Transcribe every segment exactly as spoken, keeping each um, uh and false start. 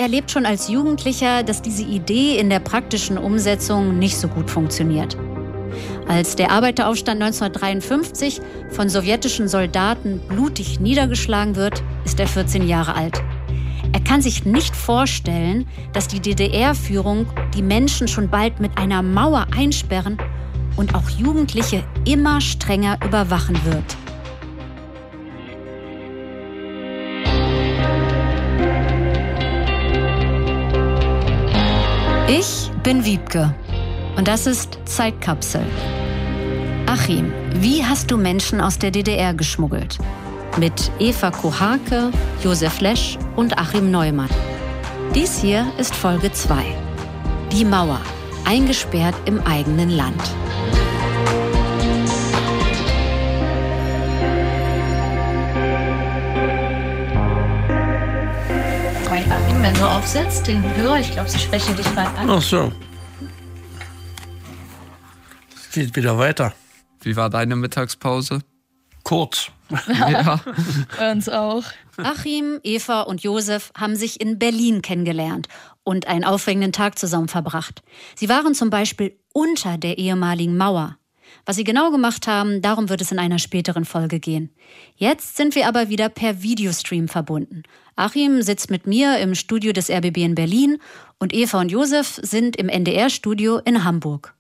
erlebt schon als Jugendlicher, dass diese Idee in der praktischen Umsetzung nicht so gut funktioniert. Als der Arbeiteraufstand neunzehnhundertdreiundfünfzig von sowjetischen Soldaten blutig niedergeschlagen wird, ist er vierzehn Jahre alt. Er kann sich nicht vorstellen, dass die D D R-Führung die Menschen schon bald mit einer Mauer einsperren und auch Jugendliche immer strenger überwachen wird. Ich bin Wiebke und das ist Zeitkapsel. Achim, wie hast du Menschen aus der D D R geschmuggelt? Mit Eva Koharke, Josef Lesch und Achim Neumann. Dies hier ist Folge zwei. Die Mauer, eingesperrt im eigenen Land. Achim, wenn du aufsetzt, den Hörer, ich glaube, sie sprechen dich gerade an. Ach so. Es geht wieder weiter. Wie war deine Mittagspause? Kurz. Ja, bei uns auch. Achim, Eva und Josef haben sich in Berlin kennengelernt und einen aufregenden Tag zusammen verbracht. Sie waren zum Beispiel unter der ehemaligen Mauer. Was sie genau gemacht haben, darum wird es in einer späteren Folge gehen. Jetzt sind wir aber wieder per Videostream verbunden. Achim sitzt mit mir im Studio des R B B in Berlin und Eva und Josef sind im N D R-Studio in Hamburg.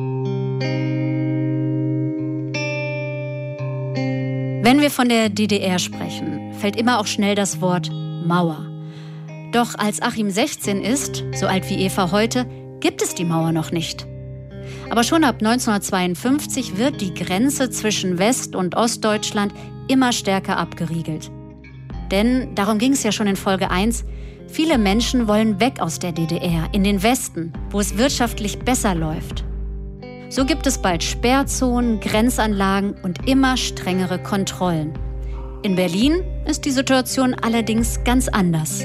Wenn wir von der D D R sprechen, fällt immer auch schnell das Wort Mauer. Doch als Achim sechzehn ist, so alt wie Eva heute, gibt es die Mauer noch nicht. Aber schon ab neunzehnhundertzweiundfünfzig wird die Grenze zwischen West- und Ostdeutschland immer stärker abgeriegelt. Denn, darum ging es ja schon in Folge eins, viele Menschen wollen weg aus der D D R, in den Westen, wo es wirtschaftlich besser läuft. So gibt es bald Sperrzonen, Grenzanlagen und immer strengere Kontrollen. In Berlin ist die Situation allerdings ganz anders.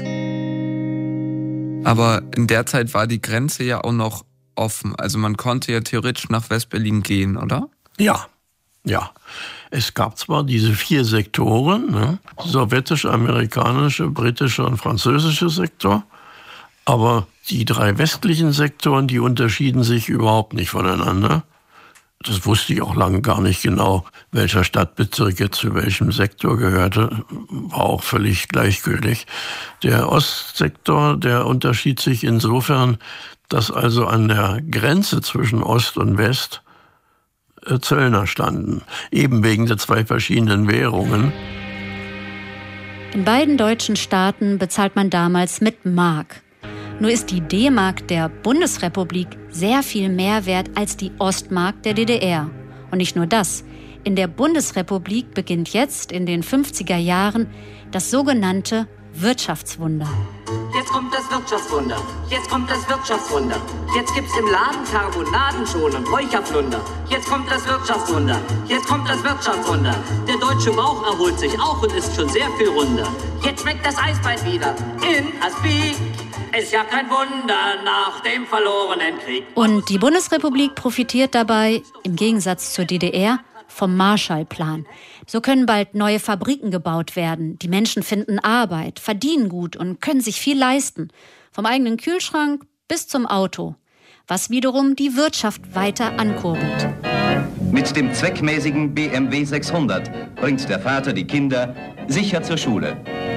aber in der Zeit war die Grenze ja auch noch offen. Also man konnte ja theoretisch nach West-Berlin gehen, oder? Ja, ja. Es gab zwar diese vier Sektoren, ne? Sowjetische, amerikanische, britische und französische Sektor, aber die drei westlichen Sektoren, die unterschieden sich überhaupt nicht voneinander. Das wusste ich auch lange gar nicht genau, welcher Stadtbezirk jetzt zu welchem Sektor gehörte. War auch völlig gleichgültig. Der Ostsektor, der unterschied sich insofern, dass also an der Grenze zwischen Ost und West Zöllner standen. Eben wegen der zwei verschiedenen Währungen. In beiden deutschen Staaten bezahlt man damals mit Mark. Nur ist die D-Mark der Bundesrepublik sehr viel mehr wert als die Ostmark der D D R. Und nicht nur das. In der Bundesrepublik beginnt jetzt in den fünfziger Jahren das sogenannte Wirtschaftswunder. Jetzt kommt das Wirtschaftswunder, jetzt kommt das Wirtschaftswunder. Jetzt gibt's im Laden Karbonaden schon und Räucherpflunder. Jetzt kommt das Wirtschaftswunder, jetzt kommt das Wirtschaftswunder. Der deutsche Bauch erholt sich auch und ist schon sehr viel runder. Jetzt schmeckt das Eisbein wieder in Aspik. Ist ja kein Wunder nach dem verlorenen Krieg. Und die Bundesrepublik profitiert dabei, im Gegensatz zur D D R, vom Marshallplan. So können bald neue Fabriken gebaut werden. Die Menschen finden Arbeit, verdienen gut und können sich viel leisten. Vom eigenen Kühlschrank bis zum Auto. Was wiederum die Wirtschaft weiter ankurbelt. Mit dem zweckmäßigen B M W sechshundert bringt der Vater die Kinder sicher zur Schule.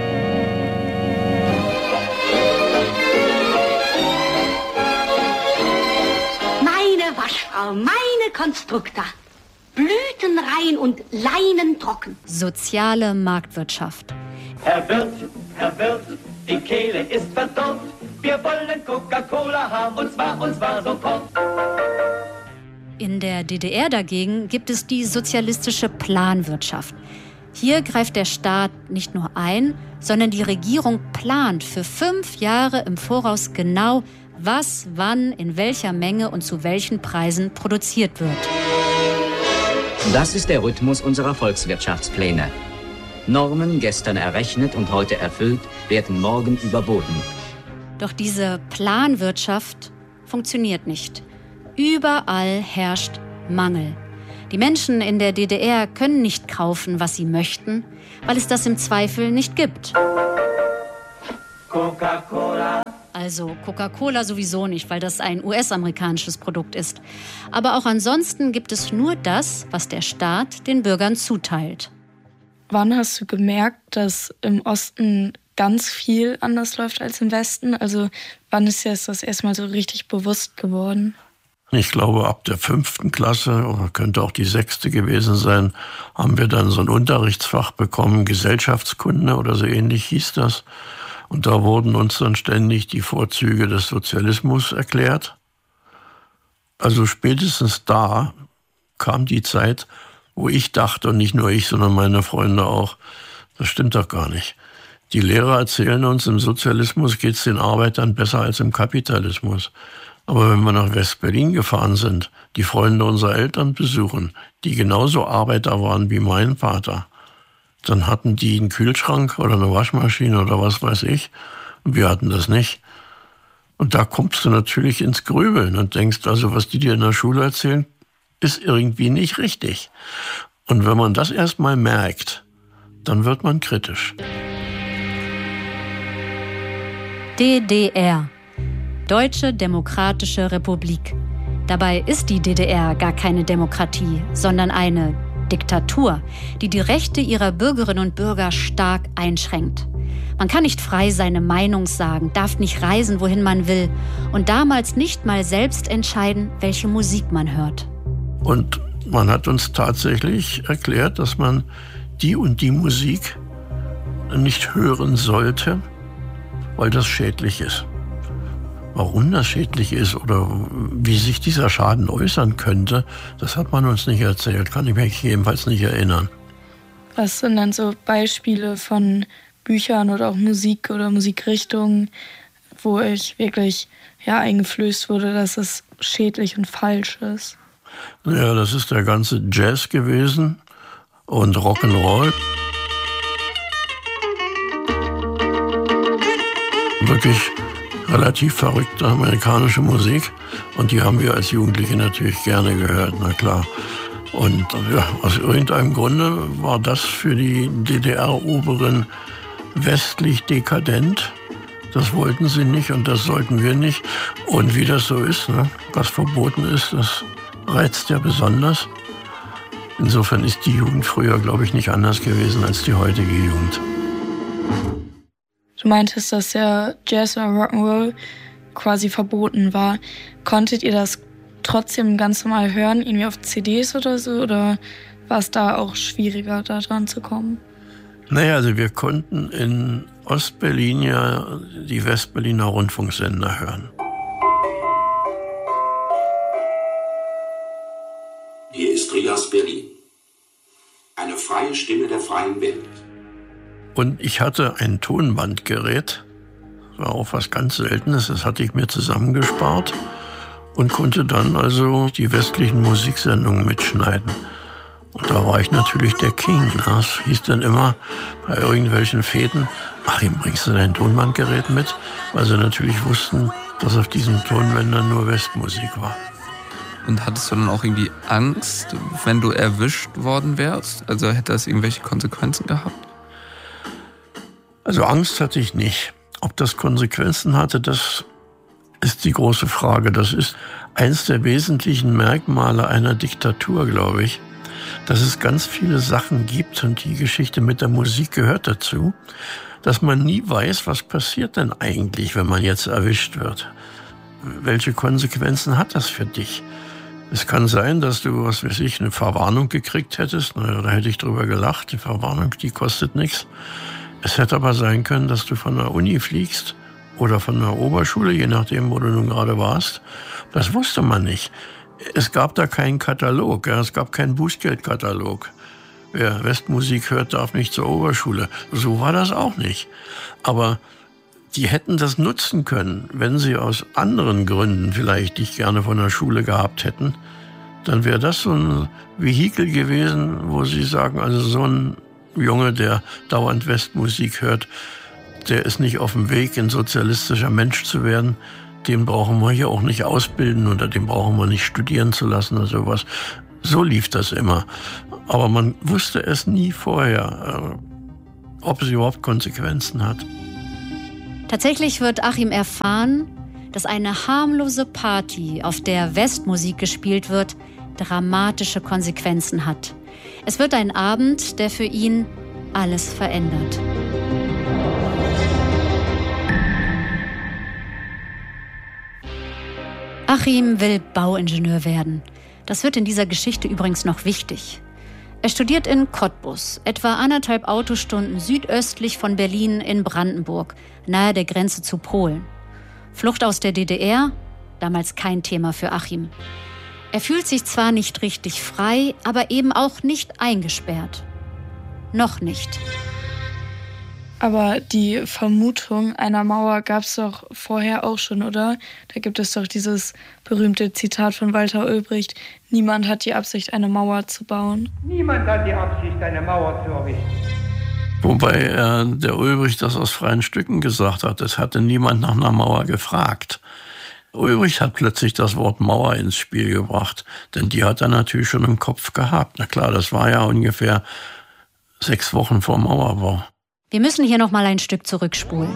Meine Waschfrau, meine Konstrukta. Blütenrein und leinentrocken. Soziale Marktwirtschaft. Herr Wirt, Herr Wirt, die Kehle ist verdorrt. Wir wollen Coca-Cola haben, und zwar, und zwar sofort. In der D D R dagegen gibt es die sozialistische Planwirtschaft. Hier greift der Staat nicht nur ein, sondern die Regierung plant für fünf Jahre im Voraus genau, was, wann, in welcher Menge und zu welchen Preisen produziert wird. Das ist der Rhythmus unserer Volkswirtschaftspläne. Normen, gestern errechnet und heute erfüllt, werden morgen überboten. Doch diese Planwirtschaft funktioniert nicht. Überall herrscht Mangel. Die Menschen in der D D R können nicht kaufen, was sie möchten, weil es das im Zweifel nicht gibt. Coca-Cola, Also Coca-Cola sowieso nicht, weil das ein U S-amerikanisches Produkt ist. Aber auch ansonsten gibt es nur das, was der Staat den Bürgern zuteilt. Wann hast du gemerkt, dass im Osten ganz viel anders läuft als im Westen? Also wann ist dir das erstmal so richtig bewusst geworden? Ich glaube, ab der fünften Klasse, oder könnte auch die sechste gewesen sein, haben wir dann so ein Unterrichtsfach bekommen, Gesellschaftskunde oder so ähnlich hieß das. Und da wurden uns dann ständig die Vorzüge des Sozialismus erklärt. Also spätestens da kam die Zeit, wo ich dachte, und nicht nur ich, sondern meine Freunde auch, das stimmt doch gar nicht. Die Lehrer erzählen uns, im Sozialismus geht es den Arbeitern besser als im Kapitalismus. Aber wenn wir nach West-Berlin gefahren sind, die Freunde unserer Eltern besuchen, die genauso Arbeiter waren wie mein Vater, dann hatten die einen Kühlschrank oder eine Waschmaschine oder was weiß ich. Und wir hatten das nicht. Und da kommst du natürlich ins Grübeln und denkst, also was die dir in der Schule erzählen, ist irgendwie nicht richtig. Und wenn man das erstmal merkt, dann wird man kritisch. D D R. Deutsche Demokratische Republik. Dabei ist die D D R gar keine Demokratie, sondern eine Diktatur, die die Rechte ihrer Bürgerinnen und Bürger stark einschränkt. Man kann nicht frei seine Meinung sagen, darf nicht reisen, wohin man will und damals nicht mal selbst entscheiden, welche Musik man hört. Und man hat uns tatsächlich erklärt, dass man die und die Musik nicht hören sollte, weil das schädlich ist. Warum das schädlich ist oder wie sich dieser Schaden äußern könnte, das hat man uns nicht erzählt, kann ich mich jedenfalls nicht erinnern. Was sind dann so Beispiele von Büchern oder auch Musik oder Musikrichtungen, wo euch wirklich ja, eingeflößt wurde, dass es schädlich und falsch ist? Ja, das ist der ganze Jazz gewesen und Rock'n'Roll. Wirklich relativ verrückte amerikanische Musik und die haben wir als Jugendliche natürlich gerne gehört, na klar. Und ja, aus irgendeinem Grunde war das für die D D R-Oberen westlich dekadent. Das wollten sie nicht und das sollten wir nicht. Und wie das so ist, ne, was verboten ist, das reizt ja besonders. Insofern ist die Jugend früher, glaube ich, nicht anders gewesen als die heutige Jugend. Du meintest, dass ja Jazz oder Rock'n'Roll quasi verboten war. Konntet ihr das trotzdem ganz normal hören, irgendwie auf C Ds oder so? Oder war es da auch schwieriger, da dran zu kommen? Naja, also wir konnten in Ostberlin ja die Westberliner Rundfunksender hören. Hier ist Rias Berlin. Eine freie Stimme der freien Welt. Und ich hatte ein Tonbandgerät, das war auch was ganz Seltenes, das hatte ich mir zusammengespart und konnte dann also die westlichen Musiksendungen mitschneiden. Und da war ich natürlich der King. Das hieß dann immer bei irgendwelchen Feten, Achim, bringst du dein Tonbandgerät mit? Weil sie natürlich wussten, dass auf diesen Tonbändern nur Westmusik war. Und hattest du dann auch irgendwie Angst, wenn du erwischt worden wärst? Also hätte das irgendwelche Konsequenzen gehabt? Also Angst hatte ich nicht. Ob das Konsequenzen hatte, das ist die große Frage. Das ist eins der wesentlichen Merkmale einer Diktatur, glaube ich, dass es ganz viele Sachen gibt und die Geschichte mit der Musik gehört dazu, dass man nie weiß, was passiert denn eigentlich, wenn man jetzt erwischt wird. Welche Konsequenzen hat das für dich? Es kann sein, dass du, was weiß ich, eine Verwarnung gekriegt hättest. Na, da hätte ich drüber gelacht. Die Verwarnung, die kostet nichts. Es hätte aber sein können, dass du von der Uni fliegst oder von der Oberschule, je nachdem, wo du nun gerade warst. Das wusste man nicht. Es gab da keinen Katalog, ja, es gab keinen Bußgeldkatalog. Wer Westmusik hört, darf nicht zur Oberschule. So war das auch nicht. Aber die hätten das nutzen können, wenn sie aus anderen Gründen vielleicht dich gerne von der Schule gehabt hätten. Dann wäre das so ein Vehikel gewesen, wo sie sagen, also so ein Junge, der dauernd Westmusik hört, der ist nicht auf dem Weg, ein sozialistischer Mensch zu werden. Den brauchen wir hier auch nicht ausbilden oder den brauchen wir nicht studieren zu lassen oder sowas. So lief das immer. Aber man wusste es nie vorher, ob es überhaupt Konsequenzen hat. Tatsächlich wird Achim erfahren, dass eine harmlose Party, auf der Westmusik gespielt wird, dramatische Konsequenzen hat. Es wird ein Abend, der für ihn alles verändert. Achim will Bauingenieur werden. Das wird in dieser Geschichte übrigens noch wichtig. Er studiert in Cottbus, etwa anderthalb Autostunden südöstlich von Berlin in Brandenburg, nahe der Grenze zu Polen. Flucht aus der D D R, damals kein Thema für Achim. Er fühlt sich zwar nicht richtig frei, aber eben auch nicht eingesperrt. Noch nicht. Aber die Vermutung einer Mauer gab es doch vorher auch schon, oder? Da gibt es doch dieses berühmte Zitat von Walter Ulbricht: Niemand hat die Absicht, eine Mauer zu bauen. Niemand hat die Absicht, eine Mauer zu errichten. Wobei äh, der Ulbricht das aus freien Stücken gesagt hat. Es hatte niemand nach einer Mauer gefragt. Ulbricht hat plötzlich das Wort Mauer ins Spiel gebracht, denn die hat er natürlich schon im Kopf gehabt. Na klar, das war ja ungefähr sechs Wochen vor Mauerbau. Wir müssen hier noch mal ein Stück zurückspulen.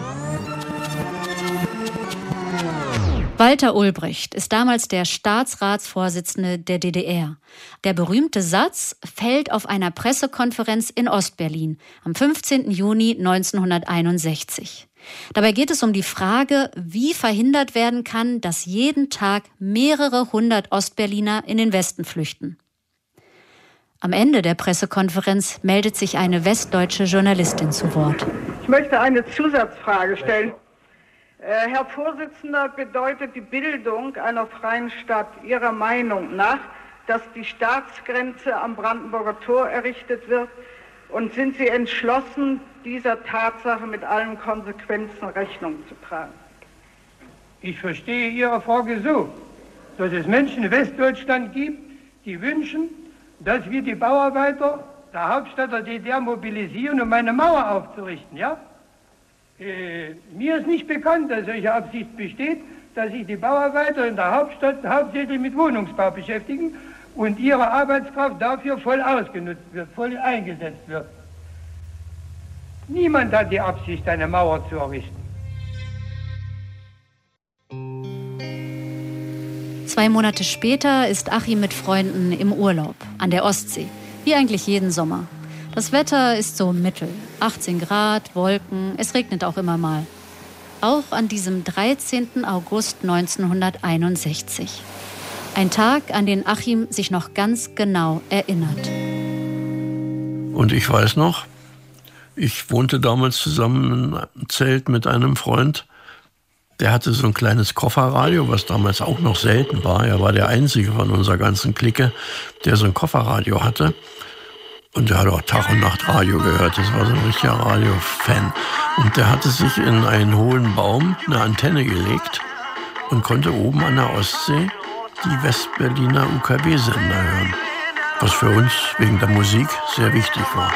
Walter Ulbricht ist damals der Staatsratsvorsitzende der D D R. Der berühmte Satz fällt auf einer Pressekonferenz in Ostberlin am fünfzehnten Juni neunzehnhunderteinundsechzig. Dabei geht es um die Frage, wie verhindert werden kann, dass jeden Tag mehrere hundert Ostberliner in den Westen flüchten. Am Ende der Pressekonferenz meldet sich eine westdeutsche Journalistin zu Wort. Ich möchte eine Zusatzfrage stellen. Äh, Herr Vorsitzender, bedeutet die Bildung einer freien Stadt Ihrer Meinung nach, dass die Staatsgrenze am Brandenburger Tor errichtet wird? Und sind Sie entschlossen, dieser Tatsache mit allen Konsequenzen Rechnung zu tragen? Ich verstehe Ihre Frage so, dass es Menschen in Westdeutschland gibt, die wünschen, dass wir die Bauarbeiter der Hauptstadt der D D R mobilisieren, um eine Mauer aufzurichten, ja? Äh, mir ist nicht bekannt, dass solche Absicht besteht, dass sich die Bauarbeiter in der Hauptstadt hauptsächlich mit Wohnungsbau beschäftigen und ihre Arbeitskraft dafür voll ausgenutzt wird, voll eingesetzt wird. Niemand hat die Absicht, eine Mauer zu errichten. Zwei Monate später ist Achim mit Freunden im Urlaub an der Ostsee, wie eigentlich jeden Sommer. Das Wetter ist so mittel, achtzehn Grad, Wolken, es regnet auch immer mal. Auch an diesem dreizehnten August neunzehnhunderteinundsechzig. Ein Tag, an den Achim sich noch ganz genau erinnert. Und ich weiß noch, ich wohnte damals zusammen im Zelt mit einem Freund. Der hatte so ein kleines Kofferradio, was damals auch noch selten war. Er war der Einzige von unserer ganzen Clique, der so ein Kofferradio hatte. Und der hat auch Tag und Nacht Radio gehört. Das war so ein richtiger Radio-Fan. Und der hatte sich in einen hohlen Baum eine Antenne gelegt und konnte oben an der Ostsee die Westberliner U K W-Sender hören. Was für uns wegen der Musik sehr wichtig war.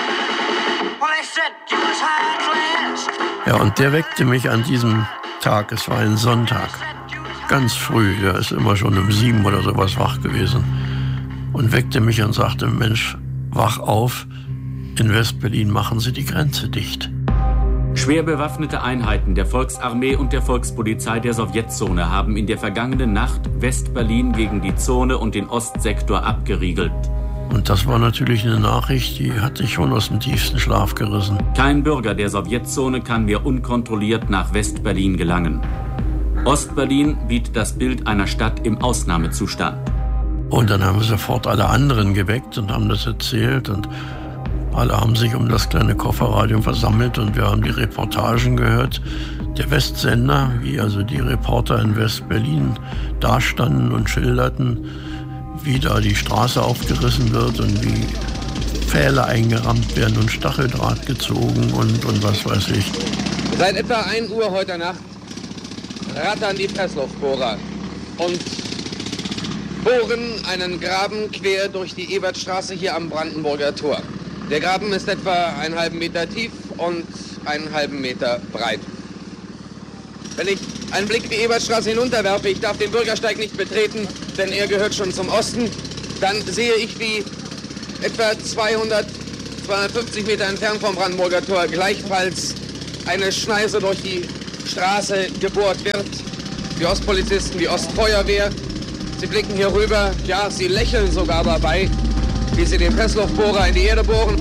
Ja, und der weckte mich an diesem Tag, es war ein Sonntag, ganz früh, der ist immer schon um sieben oder sowas wach gewesen und weckte mich und sagte, Mensch, wach auf, in Westberlin machen sie die Grenze dicht. Schwer bewaffnete Einheiten der Volksarmee und der Volkspolizei der Sowjetzone haben in der vergangenen Nacht Westberlin gegen die Zone und den Ostsektor abgeriegelt. Und das war natürlich eine Nachricht, die hat dich schon aus dem tiefsten Schlaf gerissen. Kein Bürger der Sowjetzone kann mehr unkontrolliert nach Westberlin gelangen. Ostberlin bietet das Bild einer Stadt im Ausnahmezustand. Und dann haben wir sofort alle anderen geweckt und haben das erzählt. Und alle haben sich um das kleine Kofferradio versammelt und wir haben die Reportagen gehört. Der Westsender, wie also die Reporter in Westberlin dastanden und schilderten, wie da die Straße aufgerissen wird und wie Pfähle eingerammt werden und Stacheldraht gezogen und, und was weiß ich. Seit etwa ein Uhr heute Nacht rattern die Pressluftbohrer und bohren einen Graben quer durch die Ebertstraße hier am Brandenburger Tor. Der Graben ist etwa einen halben Meter tief und einen halben Meter breit. Wenn ich einen Blick die Ebertstraße hinunterwerfe, ich darf den Bürgersteig nicht betreten, denn er gehört schon zum Osten, dann sehe ich, wie etwa zweihundert, zweihundertfünfzig Meter entfernt vom Brandenburger Tor gleichfalls eine Schneise durch die Straße gebohrt wird. Die Ostpolizisten, die Ostfeuerwehr. Sie blicken hier rüber, ja, sie lächeln sogar dabei, wie sie den Pressluftbohrer in die Erde bohren.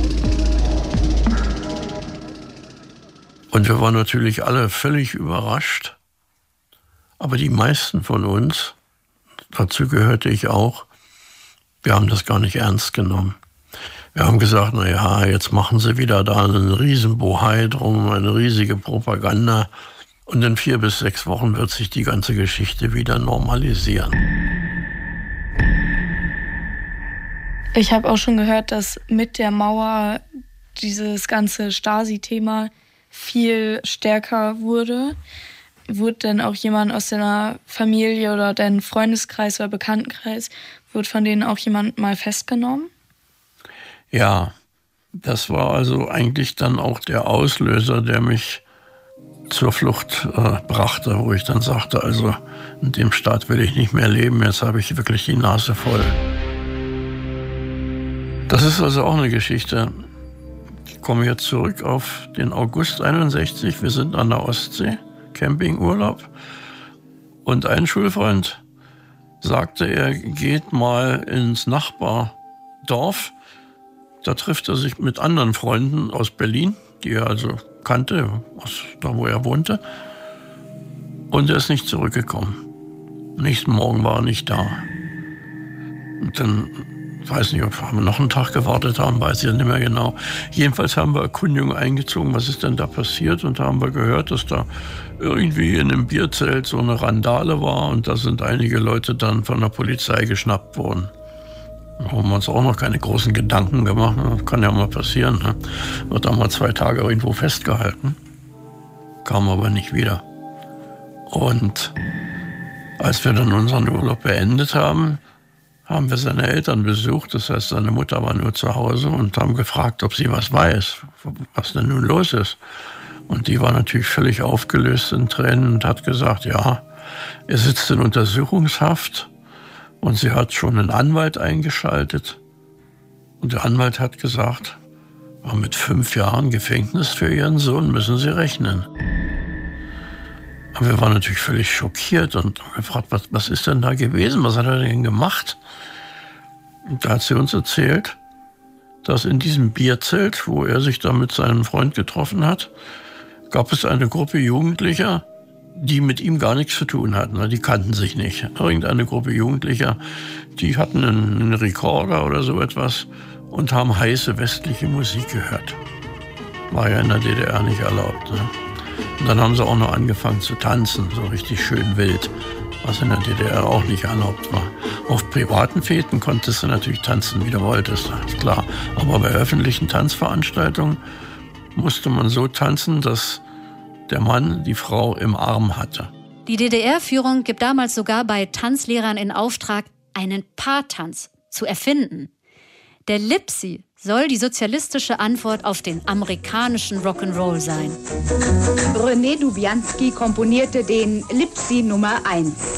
Und wir waren natürlich alle völlig überrascht. Aber die meisten von uns, dazu gehörte ich auch, wir haben das gar nicht ernst genommen. Wir haben gesagt, na ja, jetzt machen sie wieder da einen riesen Bohai drum, eine riesige Propaganda. Und in vier bis sechs Wochen wird sich die ganze Geschichte wieder normalisieren. Ich habe auch schon gehört, dass mit der Mauer dieses ganze Stasi-Thema viel stärker wurde. Wurde dann auch jemand aus deiner Familie oder deinem Freundeskreis oder Bekanntenkreis, wurde von denen auch jemand mal festgenommen? Ja, das war also eigentlich dann auch der Auslöser, der mich zur Flucht äh, brachte, wo ich dann sagte, also in dem Staat will ich nicht mehr leben, jetzt habe ich wirklich die Nase voll. Das ist also auch eine Geschichte. Ich komme jetzt zurück auf den August einundsechzig, wir sind an der Ostsee, Campingurlaub, und ein Schulfreund sagte, er geht mal ins Nachbardorf. Da trifft er sich mit anderen Freunden aus Berlin, die er also kannte, aus da wo er wohnte. Und er ist nicht zurückgekommen. Am nächsten Morgen war er nicht da. Und dann, ich weiß nicht, ob wir noch einen Tag gewartet haben, weiß ich ja nicht mehr genau. Jedenfalls haben wir Erkundigungen eingezogen, was ist denn da passiert. Und da haben wir gehört, dass da irgendwie in einem Bierzelt so eine Randale war. Und da sind einige Leute dann von der Polizei geschnappt worden. Da haben wir uns auch noch keine großen Gedanken gemacht. Das kann ja mal passieren. Ne? Wird da mal zwei Tage irgendwo festgehalten. Kam aber nicht wieder. Und als wir dann unseren Urlaub beendet haben, haben wir seine Eltern besucht. Das heißt, seine Mutter war nur zu Hause und haben gefragt, ob sie was weiß, was denn nun los ist. Und die war natürlich völlig aufgelöst in Tränen und hat gesagt, ja, er sitzt in Untersuchungshaft. Und sie hat schon einen Anwalt eingeschaltet. Und der Anwalt hat gesagt, mit fünf Jahren Gefängnis für ihren Sohn müssen sie rechnen. Aber wir waren natürlich völlig schockiert und haben gefragt, was, was ist denn da gewesen? Was hat er denn gemacht? Und da hat sie uns erzählt, dass in diesem Bierzelt, wo er sich da mit seinem Freund getroffen hat, gab es eine Gruppe Jugendlicher, die mit ihm gar nichts zu tun hatten. Die kannten sich nicht. Irgendeine Gruppe Jugendlicher, die hatten einen, einen Rekorder oder so etwas und haben heiße westliche Musik gehört. War ja in der D D R nicht erlaubt. Ne? Und dann haben sie auch noch angefangen zu tanzen, so richtig schön wild, was in der D D R auch nicht erlaubt war. Auf privaten Feten konntest du natürlich tanzen, wie du wolltest, ist klar. Aber bei öffentlichen Tanzveranstaltungen musste man so tanzen, dass der Mann die Frau im Arm hatte. Die D D R-Führung gibt damals sogar bei Tanzlehrern in Auftrag, einen Paartanz zu erfinden. Der Lipsi soll die sozialistische Antwort auf den amerikanischen Rock'n'Roll sein. René Dubianski komponierte den Lipsi Nummer eins.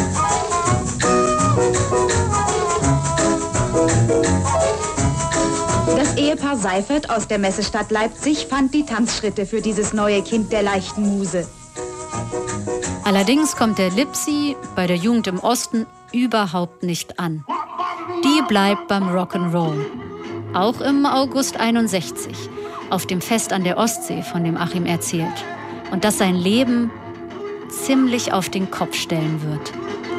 Das Ehepaar Seifert aus der Messestadt Leipzig fand die Tanzschritte für dieses neue Kind der leichten Muse. Allerdings kommt der Lipsi bei der Jugend im Osten überhaupt nicht an. Die bleibt beim Rock'n'Roll. Auch im August einundsechzig, auf dem Fest an der Ostsee, von dem Achim erzählt. Und das sein Leben ziemlich auf den Kopf stellen wird.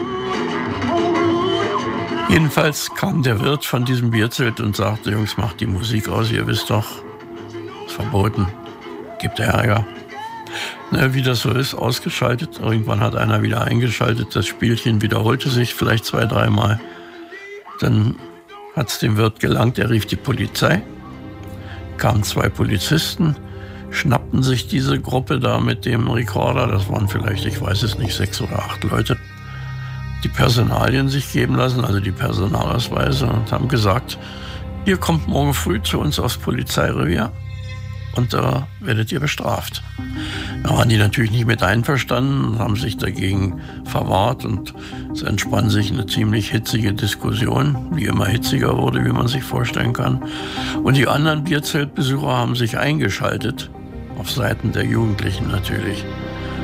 Jedenfalls kam der Wirt von diesem Bierzelt und sagte, Jungs, macht die Musik aus, ihr wisst doch, ist verboten, gibt Ärger. Na, wie das so ist, ausgeschaltet. Irgendwann hat einer wieder eingeschaltet, das Spielchen wiederholte sich vielleicht zwei, dreimal. Dann hat es dem Wirt gelangt, er rief die Polizei, kamen zwei Polizisten, schnappten sich diese Gruppe da mit dem Rekorder, das waren vielleicht, ich weiß es nicht, sechs oder acht Leute, die Personalien sich geben lassen, also die Personalausweise, und haben gesagt, ihr kommt morgen früh zu uns aufs Polizeirevier und da werdet ihr bestraft. Da waren die natürlich nicht mit einverstanden und haben sich dagegen verwahrt und es entspann sich eine ziemlich hitzige Diskussion, die immer hitziger wurde, wie man sich vorstellen kann. Und die anderen Bierzeltbesucher haben sich eingeschaltet, auf Seiten der Jugendlichen natürlich,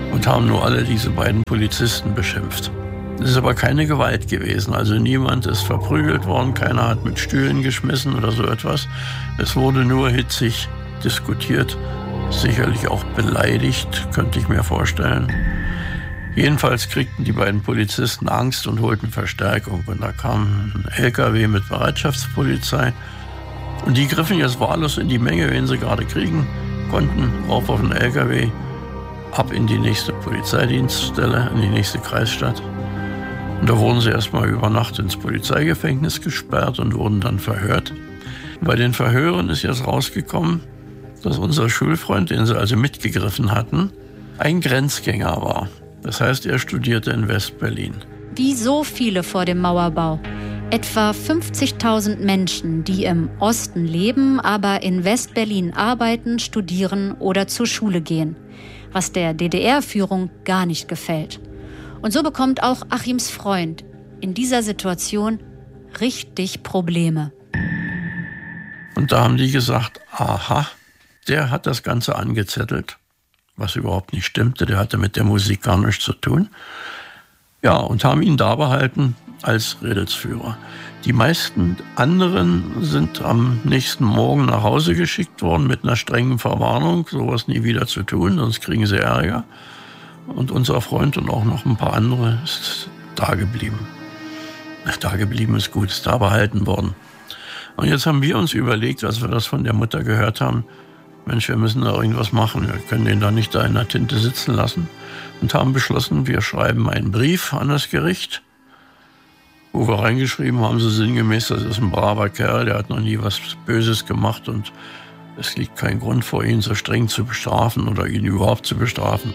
und haben nur alle diese beiden Polizisten beschimpft. Es ist aber keine Gewalt gewesen, also niemand ist verprügelt worden, keiner hat mit Stühlen geschmissen oder so etwas. Es wurde nur hitzig diskutiert, sicherlich auch beleidigt, könnte ich mir vorstellen. Jedenfalls kriegten die beiden Polizisten Angst und holten Verstärkung. Und da kam ein L K W mit Bereitschaftspolizei. Und die griffen jetzt wahllos in die Menge, wen sie gerade kriegen konnten, rauf auf den L K W, ab in die nächste Polizeidienststelle, in die nächste Kreisstadt. Und da wurden sie erstmal über Nacht ins Polizeigefängnis gesperrt und wurden dann verhört. Bei den Verhören ist jetzt rausgekommen, dass unser Schulfreund, den sie also mitgegriffen hatten, ein Grenzgänger war. Das heißt, er studierte in West-Berlin. Wie so viele vor dem Mauerbau. Etwa fünfzigtausend Menschen, die im Osten leben, aber in West-Berlin arbeiten, studieren oder zur Schule gehen. Was der D D R-Führung gar nicht gefällt. Und so bekommt auch Achims Freund in dieser Situation richtig Probleme. Und da haben die gesagt, aha, der hat das Ganze angezettelt. Was überhaupt nicht stimmte, der hatte mit der Musik gar nichts zu tun. Ja, und haben ihn da behalten als Rädelsführer. Die meisten anderen sind am nächsten Morgen nach Hause geschickt worden mit einer strengen Verwarnung, sowas nie wieder zu tun, sonst kriegen sie Ärger. Und unser Freund und auch noch ein paar andere ist da geblieben. Da geblieben ist gut, ist da behalten worden. Und jetzt haben wir uns überlegt, als wir das von der Mutter gehört haben, Mensch, wir müssen da irgendwas machen. Wir können den da nicht da in der Tinte sitzen lassen. Und haben beschlossen, wir schreiben einen Brief an das Gericht, wo wir reingeschrieben haben, so sinngemäß, das ist ein braver Kerl, der hat noch nie was Böses gemacht und es liegt kein Grund vor, ihn so streng zu bestrafen oder ihn überhaupt zu bestrafen.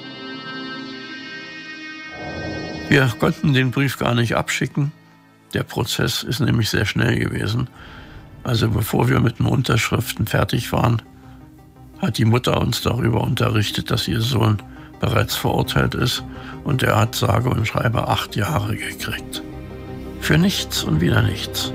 Wir konnten den Brief gar nicht abschicken. Der Prozess ist nämlich sehr schnell gewesen. Also bevor wir mit den Unterschriften fertig waren, hat die Mutter uns darüber unterrichtet, dass ihr Sohn bereits verurteilt ist und er hat sage und schreibe acht Jahre gekriegt. Für nichts und wieder nichts.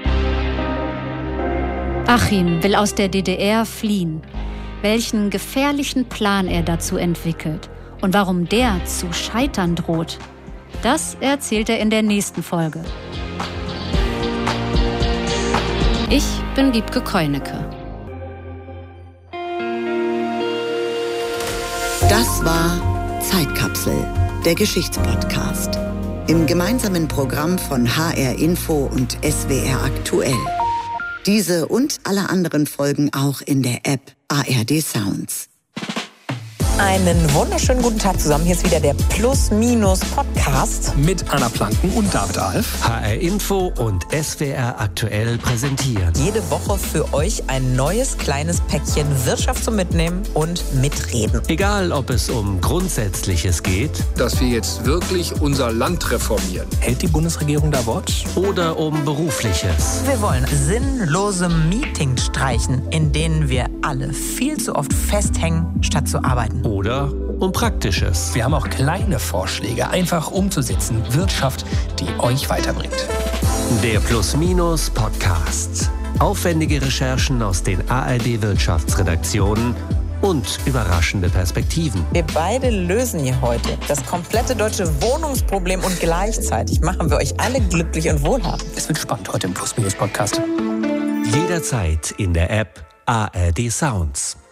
Achim will aus der D D R fliehen. Welchen gefährlichen Plan er dazu entwickelt und warum der zu scheitern droht, das erzählt er in der nächsten Folge. Ich bin Wiebke Keunecke. Das war Zeitkapsel, der Geschichtspodcast. Im gemeinsamen Programm von H R Info und S W R Aktuell. Diese und alle anderen Folgen auch in der App A R D Sounds. Einen wunderschönen guten Tag zusammen. Hier ist wieder der Plus-Minus-Podcast. Mit Anna Planken und David Alf. H R Info und S W R Aktuell präsentieren. Jede Woche für euch ein neues kleines Päckchen Wirtschaft zum Mitnehmen und Mitreden. Egal, ob es um Grundsätzliches geht. Dass wir jetzt wirklich unser Land reformieren. Hält die Bundesregierung da Wort? Oder um Berufliches. Wir wollen sinnlose Meetings streichen, in denen wir alle viel zu oft festhängen, statt zu arbeiten. Oder um Praktisches. Wir haben auch kleine Vorschläge, einfach umzusetzen. Wirtschaft, die euch weiterbringt. Der Plus-Minus-Podcast. Aufwendige Recherchen aus den A R D-Wirtschaftsredaktionen und überraschende Perspektiven. Wir beide lösen hier heute das komplette deutsche Wohnungsproblem und gleichzeitig machen wir euch alle glücklich und wohlhabend. Es wird spannend heute im Plus-Minus-Podcast. Jederzeit in der App A R D Sounds.